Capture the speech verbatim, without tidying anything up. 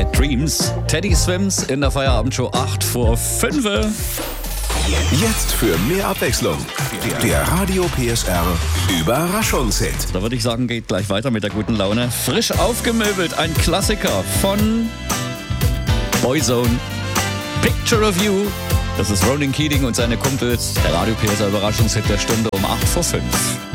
Bad Dreams. Teddy Swims in der Feierabendshow acht vor fünf. Jetzt für mehr Abwechslung. Der Radio P S R Überraschungshit. Da würde ich sagen, geht gleich weiter mit der guten Laune. Frisch aufgemöbelt, ein Klassiker von Boyzone. Picture of You. Das ist Ronan Keating und seine Kumpels. Der Radio P S R Überraschungshit der Stunde um acht vor fünf.